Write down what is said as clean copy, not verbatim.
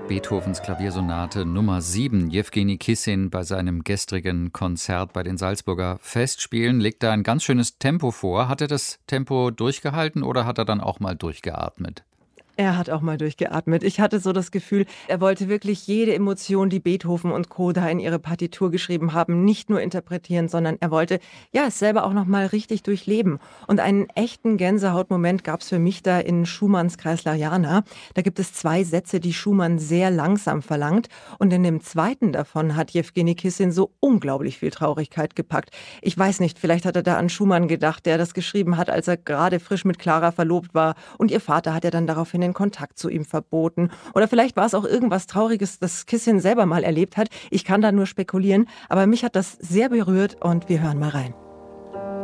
Beethovens Klaviersonate Nummer 7. Jewgeni Kissin bei seinem gestrigen Konzert bei den Salzburger Festspielen legt da ein ganz schönes Tempo vor. Hat er das Tempo durchgehalten oder hat er dann auch mal durchgeatmet? Er hat auch mal durchgeatmet. Ich hatte so das Gefühl, er wollte wirklich jede Emotion, die Beethoven und Co. da in ihre Partitur geschrieben haben, nicht nur interpretieren, sondern er wollte es selber auch noch mal richtig durchleben. Und einen echten Gänsehautmoment gab es für mich da in Schumanns Kreisleriana. Da gibt es 2 Sätze, die Schumann sehr langsam verlangt. Und in dem zweiten davon hat Jewgeni Kissin so unglaublich viel Traurigkeit gepackt. Ich weiß nicht, vielleicht hat er da an Schumann gedacht, der das geschrieben hat, als er gerade frisch mit Clara verlobt war. Und ihr Vater hat ja dann daraufhin den Kontakt zu ihm verboten. Oder vielleicht war es auch irgendwas Trauriges, das Kissin selber mal erlebt hat. Ich kann da nur spekulieren, aber mich hat das sehr berührt und wir hören mal rein.